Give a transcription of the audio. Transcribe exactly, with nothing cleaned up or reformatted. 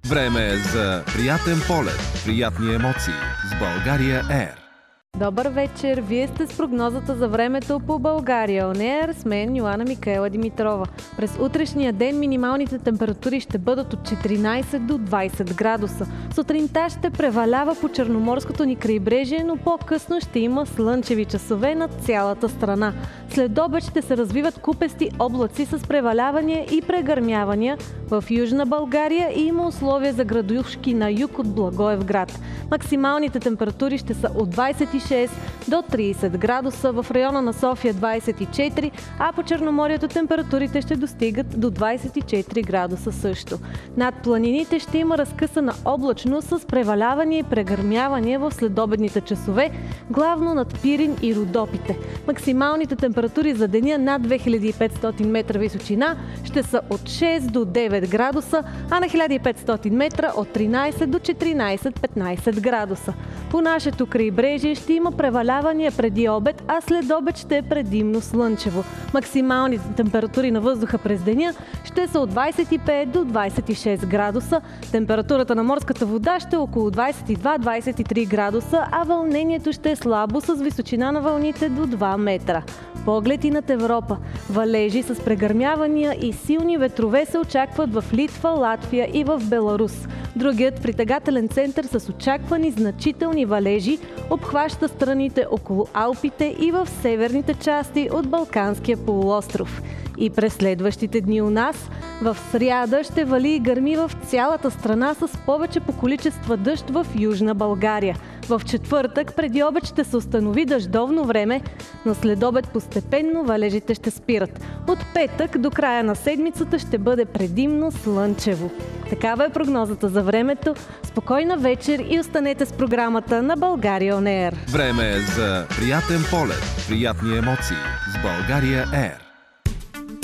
Време е за приятен полет, приятни емоции с България Ер. Добър вечер! Вие сте с прогнозата за времето по България Он Ер с мен, Йоана Микаела Димитрова. През утрешния ден минималните температури ще бъдат от четиринайсет до двайсет градуса. Сутринта ще превалява по черноморското ни крайбрежие, но по-късно ще има слънчеви часове над цялата страна. След обед ще се развиват купести облаци с превалявания и прегърмявания. В Южна България и има условия за градушки на юг от Благоевград. Максималните температури ще са от двайсет и шест до трийсет градуса, в района на София двайсет и четири, а по Черноморието температурите ще достигат до двайсет и четири градуса също. Над планините ще има разкъсана облачност с превалявания и прегърмявания в следобедните часове, главно над Пирин и Родопите. Максималните температури за деня над две хиляди и петстотин метра височина ще са от шест до девет градуса, а на хиляда и петстотин метра от тринайсет до четиринайсет-петнайсет градуса. По нашето крайбрежие ще има превалявания преди обед, а след обед ще е предимно слънчево. Максималните температури на въздуха през деня ще са от двайсет и пет до двайсет и шест градуса. Температурата на морската вода ще е около двайсет и два до двайсет и три градуса, а вълнението ще е слабо с височина на вълните до два метра. Поглед и над Европа. Валежи с прегърмявания и силни ветрове се очакват в Литва, Латвия и в Беларус. Другият притегателен център с очаквани значителни валежи обхваща страните около Алпите и в северните части от Балканския полуостров. И през следващите дни у нас, в сряда ще вали и гърми в цялата страна с повече по количества дъжд в Южна България. В четвъртък преди обед ще се установи дъждовно време, но след обед постепенно валежите ще спират. От петък до края на седмицата ще бъде предимно слънчево. Такава е прогнозата за времето. Спокойна вечер и останете с програмата на България Он Ер. Време е за приятен полет, приятни емоции с България Ер.